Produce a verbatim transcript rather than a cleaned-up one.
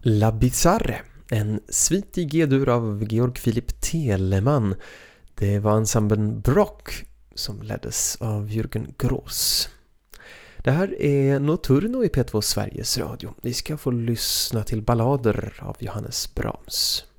La Bizarre, en svit i G-dur av Georg Philipp Telemann. Det var ensemblen Brock som leddes av Jürgen Gross. Det här är Notturno i P två Sveriges Radio. Vi ska få lyssna till ballader av Johannes Brahms.